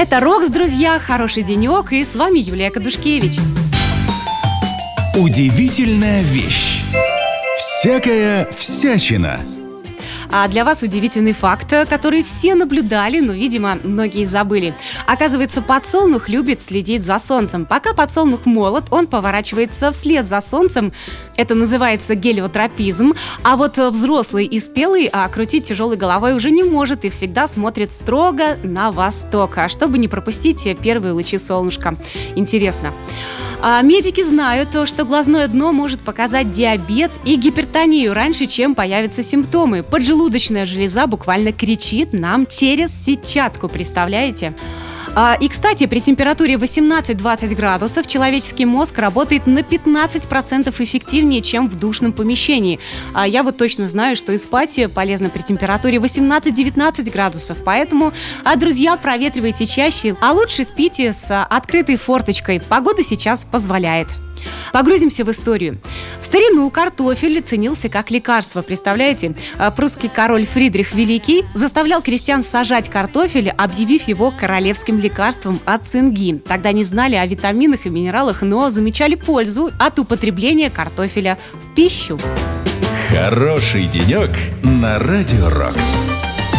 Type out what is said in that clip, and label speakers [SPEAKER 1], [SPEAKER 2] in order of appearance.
[SPEAKER 1] Это Рокс, друзья, хороший денек, и с вами Юлия Кадушкевич.
[SPEAKER 2] Удивительная вещь. Всякая всячина.
[SPEAKER 1] А для вас удивительный факт, который все наблюдали, но, видимо, многие забыли. Оказывается, подсолнух любит следить за солнцем. Пока подсолнух молод, он поворачивается вслед за солнцем. Это называется гелиотропизм. А вот взрослый и спелый крутить тяжелой головой уже не может и всегда смотрит строго на восток, чтобы не пропустить первые лучи солнышка. Интересно. Медики знают, что глазное дно может показать диабет и гипертонию раньше, чем появятся симптомы. Поджелудочная железа буквально кричит нам через сетчатку, представляете? И, кстати, при температуре 18-20 градусов человеческий мозг работает на 15% эффективнее, чем в душном помещении. Я вот точно знаю, что и спать полезно при температуре 18-19 градусов. Поэтому, друзья, проветривайте чаще, а лучше спите с открытой форточкой. Погода сейчас позволяет. Погрузимся в историю. В старину картофель ценился как лекарство, представляете? Прусский король Фридрих Великий заставлял крестьян сажать картофель, объявив его королевским лекарством от цинги. Тогда не знали о витаминах и минералах, но замечали пользу от употребления картофеля в пищу.
[SPEAKER 2] Хороший денек на Радио Рокс.